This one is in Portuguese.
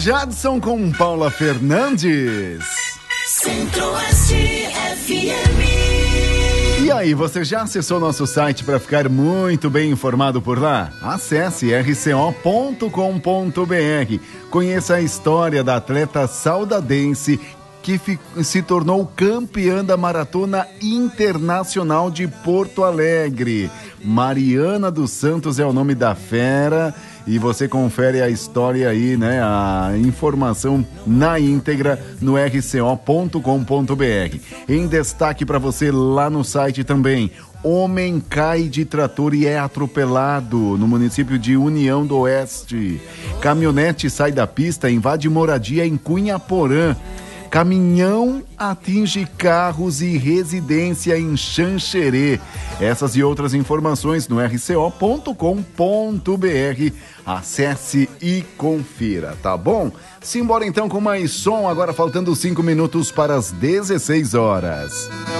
Jadson com Paula Fernandes. Centro-Oeste FM. E aí, você já acessou nosso site para ficar muito bem informado por lá? Acesse rco.com.br. Conheça a história da atleta saudadense que se tornou campeã da Maratona Internacional de Porto Alegre. Mariana dos Santos é o nome da fera. E você confere a história aí, né? A informação na íntegra no rco.com.br. Em destaque para você lá no site também. Homem cai de trator e é atropelado no município de União do Oeste. Caminhonete sai da pista e invade moradia em Cunhaporã. Caminhão atinge carros e residência em Xanxerê. Essas e outras informações no rco.com.br. Acesse e confira, tá bom? Simbora então com mais som, agora faltando 5 minutos para as 16 horas.